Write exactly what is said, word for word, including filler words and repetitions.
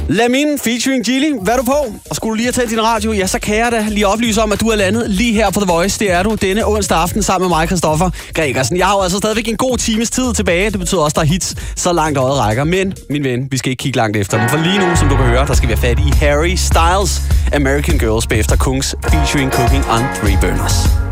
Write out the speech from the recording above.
Lamin featuring Gilly. Hvad er du på? Og skulle du lige have taget din radio, ja, så kan jeg da lige oplyse om, at du er landet lige her på The Voice. Det er du denne onsdag aften sammen med mig, Christoffer Gregersen. Jeg har jo altså stadigvæk en god times tid tilbage. Det betyder også, der er hits så langt øjet rækker. Men, min ven, vi skal ikke kigge langt efter dem. For lige nu, som du kan høre, der skal vi have fat i Harry Styles' American Girls bagefter Kungs featuring Cooking on Three Burners.